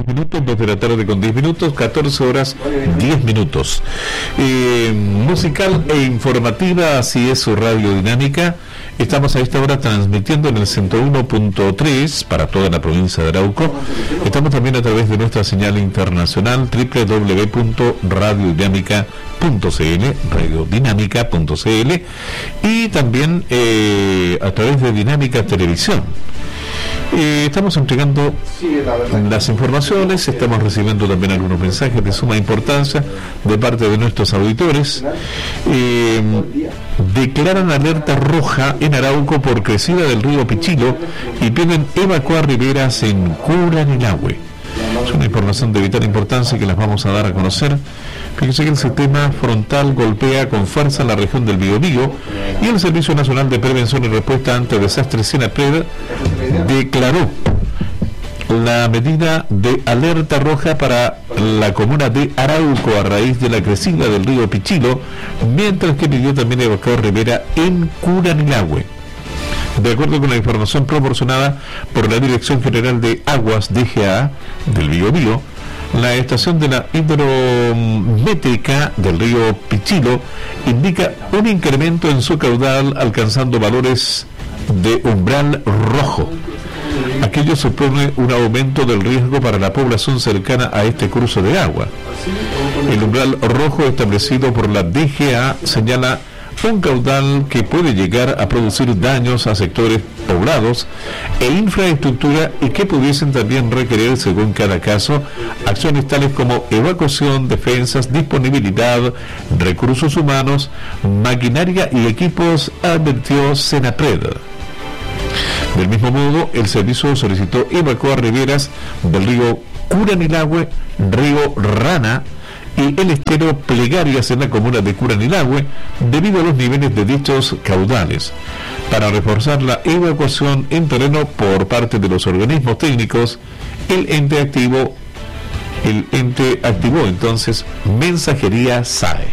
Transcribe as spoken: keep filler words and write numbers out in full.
minutos, dos de la tarde con diez minutos, catorce horas diez minutos. Eh, musical e informativa, así es su radio dinámica. Estamos a esta hora transmitiendo en el ciento uno punto tres para toda la provincia de Arauco. Estamos también a través de nuestra señal internacional doble u doble u doble u punto radio dinámica punto c l, radio dinámica punto c l, y también eh, a través de Dinámica Televisión. Eh, estamos entregando las informaciones, estamos recibiendo también algunos mensajes de suma importancia de parte de nuestros auditores. Eh, declaran alerta roja en Arauco por crecida del río Pichilo y piden evacuar riberas en Curanilahue. Es una información de vital importancia que las vamos a dar a conocer. Fíjense que el sistema frontal golpea con fuerza la región del Biobío y el Servicio Nacional de Prevención y Respuesta ante Desastres, SENAPRED, declaró la medida de alerta roja para la comuna de Arauco a raíz de la crecida del río Pichilo, mientras que pidió también evacuar ribera en Curanilahue. De acuerdo con la información proporcionada por la Dirección General de Aguas D G A del Biobío, la estación de la hidrométrica del río Pichilo indica un incremento en su caudal alcanzando valores de umbral rojo. Aquello supone un aumento del riesgo para la población cercana a este curso de agua. El umbral rojo establecido por la D G A señala un caudal que puede llegar a producir daños a sectores poblados e infraestructura y que pudiesen también requerir, según cada caso, acciones tales como evacuación, defensas, disponibilidad, recursos humanos, maquinaria y equipos, advirtió SENAPRED. Del mismo modo, el servicio solicitó evacuar riberas del río Curanilahue, río Rana y el estero Plegarias en la comuna de Curanilahue debido a los niveles de dichos caudales. Para reforzar la evacuación en terreno por parte de los organismos técnicos, el ente activo, el ente activó entonces mensajería S A E.